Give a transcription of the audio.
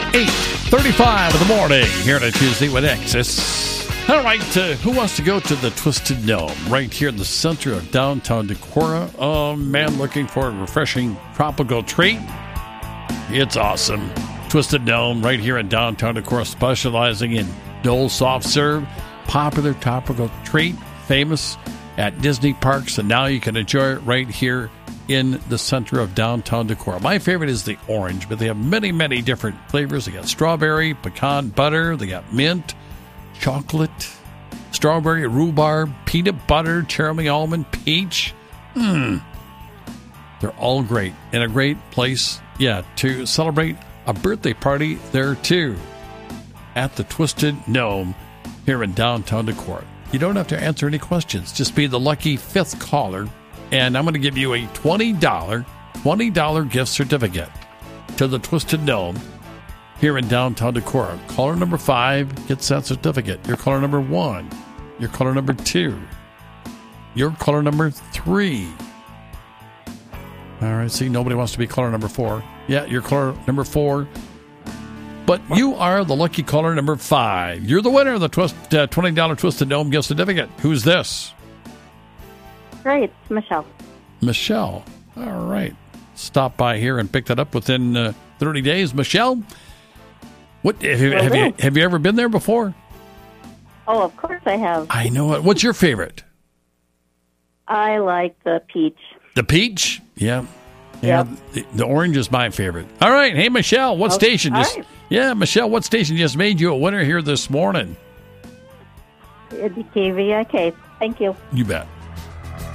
8:35 in the morning here on a Tuesday with Access. All right, who wants to go to the Twisted Gnome right here in the center of downtown Decorah? Oh, man, looking for a refreshing tropical treat? It's awesome. Twisted Gnome right here in downtown Decorah, specializing in Dole soft serve, popular tropical treat, famous at Disney parks, and now you can enjoy it right here in the center of downtown Decorah. My favorite is the orange, but they have many, many different flavors. They got strawberry, pecan butter, they got mint, chocolate, strawberry, rhubarb, peanut butter, caramel almond, peach. They're all great. And a great place, to celebrate a birthday party there, too, at the Twisted Gnome here in downtown Decorah. You don't have to answer any questions. Just be the lucky fifth caller, and I'm going to give you a $20 gift certificate to the Twisted Gnome here in downtown Decorah. Caller number 5 gets that certificate. Your caller number 1. Your caller number 2. Your caller number 3. All right, see, nobody wants to be caller number 4. Yeah, you're caller number 4. But you are the lucky caller number 5. You're the winner of the $20 Twisted Gnome gift certificate. Who's this? Great, it's Michelle. Michelle. All right. Stop by here and pick that up within 30 days. Michelle, what have you ever been there before? Oh, of course I have. I know it. What's your favorite? I like the peach. The peach? Yeah. Yep. The orange is my favorite. All right. Hey, Michelle, what station just... right. Yeah, Michelle, what station just made you a winner here this morning? It'd be KVIK. Thank you. You bet.